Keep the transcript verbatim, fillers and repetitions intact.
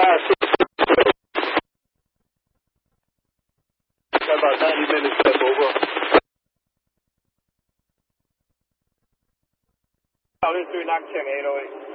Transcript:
five six. Got about ninety minutes left over. Oh, this is three nine ten eight oh eight.